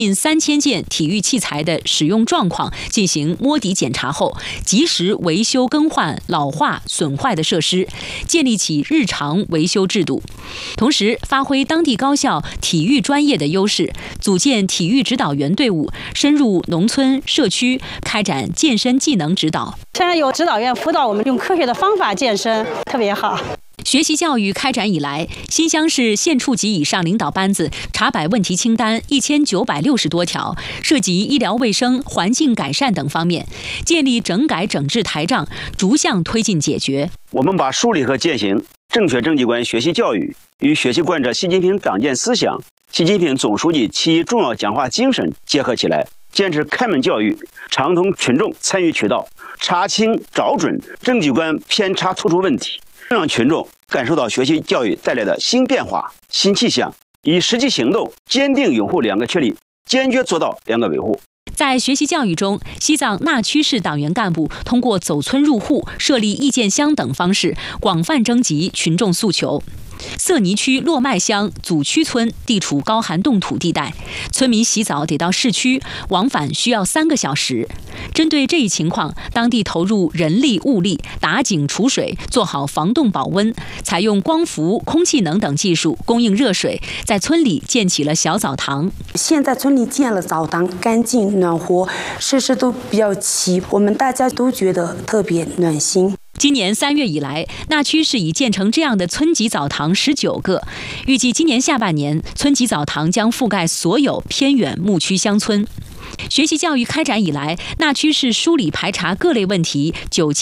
近3000件体育器材的使用状况进行摸底检查后，及时维修更换老化损坏的设施，建立起日常维修制度。同时，发挥当地高校体育专业的优势，组建体育指导员队伍，深入农村社区，开展健身技能指导。 现在有指导员辅导我们用科学的方法健身，特别好。 学习教育开展以来，新乡市县处级以上领导班子查摆问题清单1960多条，涉及医疗卫生、环境改善等方面，建立整改整治台账，逐项推进解决。 我们把树立和践行正确政绩观学习教育与学习贯彻习近平党建思想、习近平总书记7重要讲话精神结合起来，坚持开门教育，畅通群众参与渠道，查清找准政绩观偏差突出问题，让群众感受到学习教育带来的新变化、新气象，以实际行动坚定拥护2个确立，坚决做到2个维护。 在学习教育中，西藏纳曲市党员干部通过走村入户、设立意见箱等方式，广泛征集群众诉求。色尼区洛麦乡祖区村地处高寒冻土地带，村民洗澡得到市区，往返需要3个小时。针对这一情况，当地投入人力物力，打井储水，做好防冻保温，采用光伏、空气能等技术供应热水，在村里建起了小澡堂。 现在村里建了澡堂，干净暖和，设施都比较齐，我们大家都觉得特别暖心。 今年3月以来，纳曲市已建成这样的村级澡堂19个，预计今年下半年，村级澡堂将覆盖所有偏远牧区乡村。学习教育开展以来，纳曲市梳理排查各类问题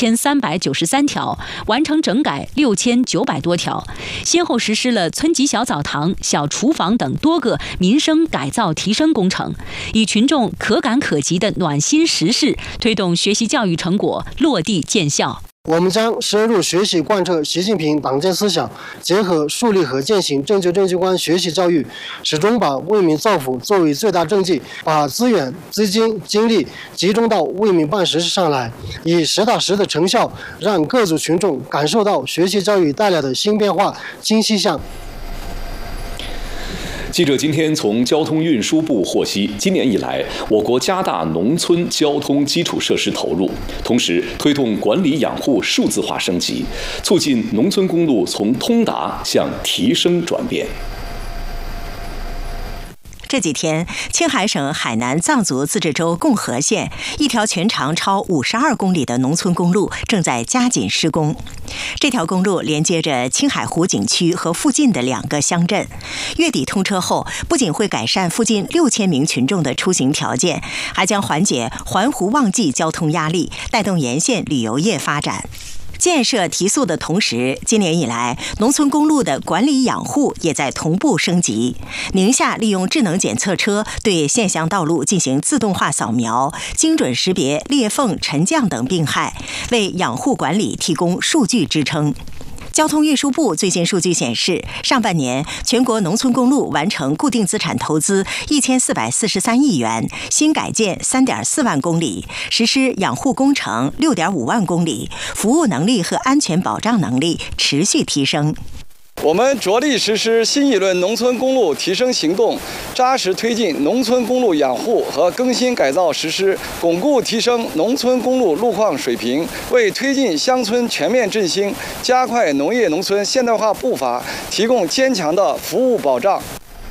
9393条，完成整改6900多条，先后实施了村级小澡堂、小厨房等多个民生改造提升工程，以群众可感可及的暖心实事，推动学习教育成果落地见效。 我们将深入学习贯彻习近平党建思想，结合树立和践行正确政绩观学习教育，始终把为民造福作为最大政绩，把资源、资金、精力集中到为民办实事上来，以实打实的成效，让各族群众感受到学习教育带来的新变化、新气象。 记者今天从交通运输部获悉，今年以来，我国加大农村交通基础设施投入，同时推动管理养护数字化升级，促进农村公路从通达向提升转变。 这几天，青海省海南藏族自治州共和县一条全长超52公里的农村公路正在加紧施工。这条公路连接着青海湖景区和附近的2个乡镇。月底通车后，不仅会改善附近6000名群众的出行条件，还将缓解环湖旺季交通压力，带动沿线旅游业发展。建设提速的同时，今年以来，农村公路的管理养护也在同步升级。宁夏利用智能检测车对县乡道路进行自动化扫描，精准识别裂缝、沉降等病害，为养护管理提供数据支撑。交通运输部最新数据显示，上半年全国农村公路完成固定资产投资1443亿元，新改建3.4万公里，实施养护工程6.5万公里，服务能力和安全保障能力持续提升。 我们着力实施新一轮农村公路提升行动，扎实推进农村公路养护和更新改造实施，巩固提升农村公路路况水平，为推进乡村全面振兴、加快农业农村现代化步伐提供坚强的服务保障。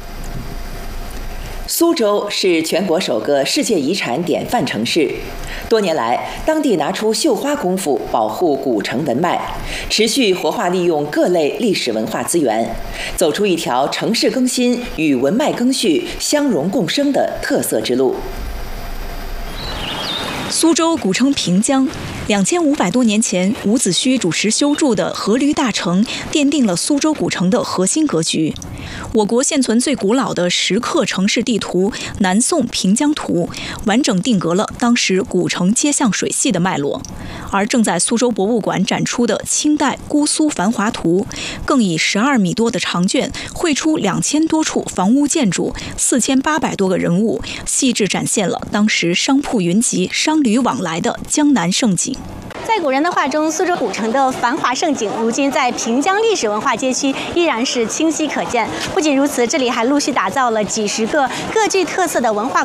苏州是全国首个世界遗产典范城市，多年来，当地拿出绣花功夫保护古城文脉，持续活化利用各类历史文化资源，走出一条城市更新与文脉更续相融共生的特色之路。 苏州古称平江，2500多年前伍子胥主持修筑的阖闾大城，奠定了苏州古城的核心格局。我国现存最古老的石刻城市地图《南宋平江图》，完整定格了当时古城街巷水系的脉络。而正在苏州博物馆展出的清代姑苏繁华图，更以12米多的长卷绘出2000多处房屋建筑、4800多个人物，细致展现了当时商铺云集、商旅往来的江南盛景。 在古人的画中，苏州古城的繁华盛景，如今在平江历史文化街区依然是清晰可见。不仅如此，这里还陆续打造了几十个各具特色的文化